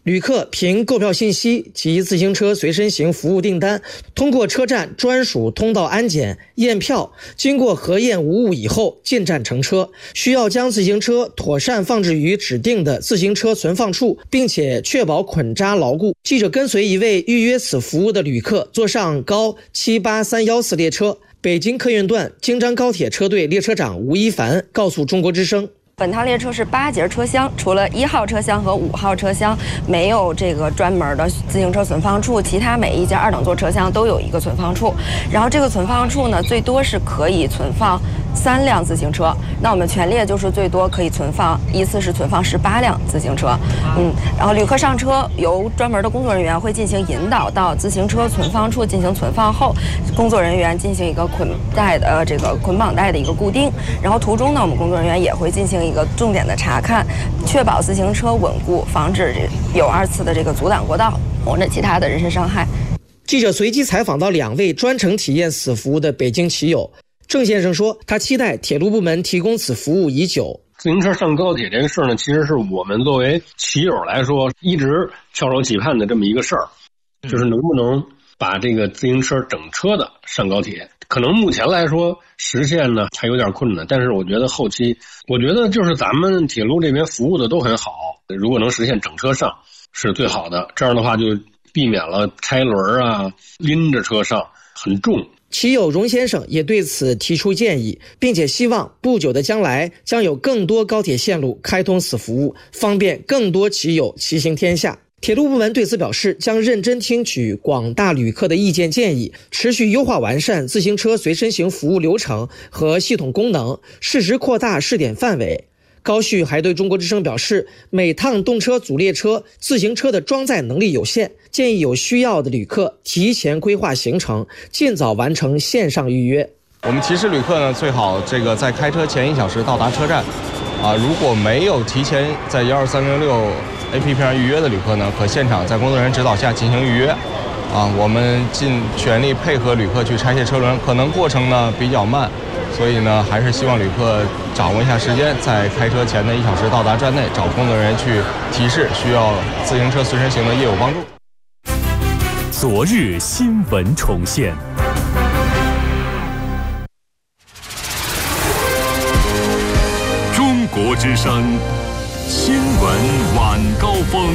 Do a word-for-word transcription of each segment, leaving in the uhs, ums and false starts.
旅客凭购票信息及自行车随身行服务订单，通过车站专属通道安检验票，经过核验无误以后进站乘车。需要将自行车妥善放置于指定的自行车存放处，并且确保捆扎牢固。记者跟随一位预约此服务的旅客坐上高七八三一四列车，北京客运段京张高铁车队列车长吴一凡告诉中国之声。 本趟列车是八节车厢，除了一号车厢和五号车厢没有这个专门的自行车存放处，其他每一节二等座车厢都有一个存放处。然后这个存放处呢，最多是可以存放三辆自行车。那我们全列就是最多可以存放，一次是存放十八辆自行车。嗯，然后旅客上车由专门的工作人员会进行引导到自行车存放处进行存放后，工作人员进行一个捆带的、呃、这个捆绑带的一个固定。然后途中呢，我们工作人员也会进行一个重点的查看，确保自行车稳固，防止有二次的这个阻挡过道或者其他的人身伤害。 记者随机采访到两位专程体验此服务的北京骑友。郑先生说，他期待铁路部门提供此服务已久。 自行车上高铁这个事儿呢，其实是我们作为骑友来说一直翘首企盼的这么一个事儿，就是能不能把这个自行车整车的上高铁。可能目前来说实现呢还有点困难，但是我觉得后期，我觉得就是咱们铁路这边服务的都很好，如果能实现整车上是最好的，这样的话就避免了拆轮啊拎着车上很重。 骑友荣先生也对此提出建议，并且希望不久的将来将有更多高铁线路开通此服务，方便更多骑友骑行天下。铁路部门对此表示，将认真听取广大旅客的意见建议，持续优化完善自行车随身行服务流程和系统功能，适时扩大试点范围。高旭还对中国之声表示，每趟动车组列车自行车的装载能力有限，建议有需要的旅客提前规划行程，尽早完成线上预约。 我们提示旅客呢，最好这个在开车前一小时到达车站啊，如果没有提前在一二三零六 A P P 上预约的旅客呢，可现场在工作人员指导下进行预约。啊，我们尽全力配合旅客去拆卸车轮，可能过程呢比较慢，所以呢还是希望旅客掌握一下时间，在开车前的一小时到达站内，找工作人员去提示需要自行车随身行的业务帮助。 昨日新闻重现。中国之声新闻晚高峰。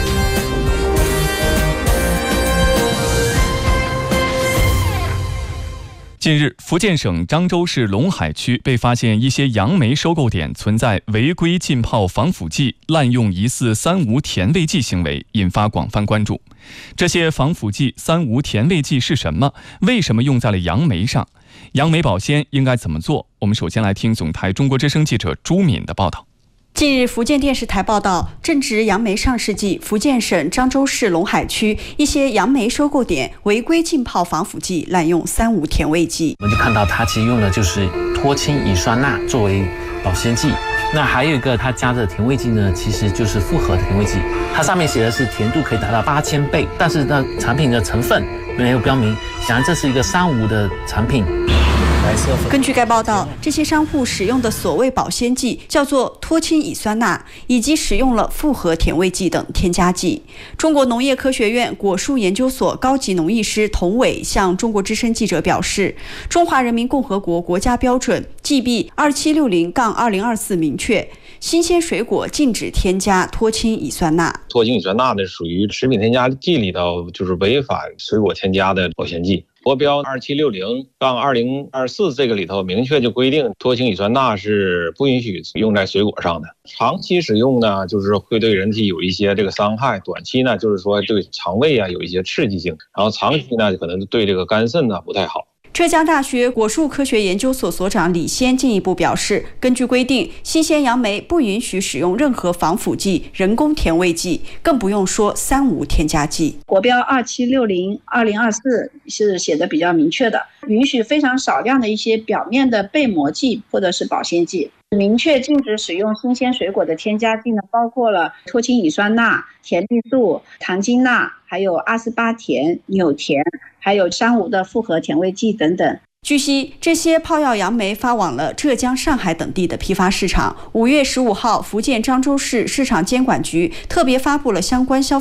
近日，福建省漳州市龙海区被发现一些杨梅收购点存在违规浸泡防腐剂、滥用疑似三无甜味剂行为，引发广泛关注。这些防腐剂、三无甜味剂是什么？为什么用在了杨梅上？杨梅保鲜应该怎么做？我们首先来听总台中国之声记者朱敏的报道。 近日，福建电视台报道，正值杨梅上市季，福建省漳州市龙海区一些杨梅收购点违规浸泡防腐剂，滥用三无甜味剂。 我们就看到它其实用的就是脱氢乙酸钠作为保鲜剂，那还有一个它加的甜味剂呢，其实就是复合甜味剂，它上面写的是甜度可以达到八千倍，但是呢产品的成分没有标明，显然这是一个三无的产品。 根据该报道，这些商户使用的所谓保鲜剂叫做脱氢乙酸钠，以及使用了复合甜味剂等添加剂。中国农业科学院果树研究所高级农艺师童伟向中国之声记者表示，中华人民共和国国家标准 G B 二七六零二零二四 明确，新鲜水果禁止添加脱氢乙酸钠。 脱氢乙酸钠呢，属于食品添加剂里头就是违反水果添加的保鲜剂。国标二七六零二零二四这个里头明确就规定，脱氢乙酸钠是不允许用在水果上的。长期使用呢，就是会对人体有一些这个伤害；短期呢，就是说对肠胃啊有一些刺激性；然后长期呢，可能对这个肝肾呢不太好。 浙江大学果树科学研究所所长李先进一步表示，根据规定，新鲜杨梅不允许使用任何防腐剂、人工甜味剂，更不用说三无添加剂。 国标二七六零二零二四是写的比较明确的，允许非常少量的一些表面的被膜剂或者是保鲜剂。明确禁止使用新鲜水果的添加剂呢，包括了脱氢乙酸钠、甜绿素、糖精钠，还有阿斯巴甜、纽甜，还有三无的复合甜味剂等等。 据悉，这些泡药杨梅发往了浙江、上海等地的批发市场。五月十五号，福建漳州市市场监管局特别发布了相关消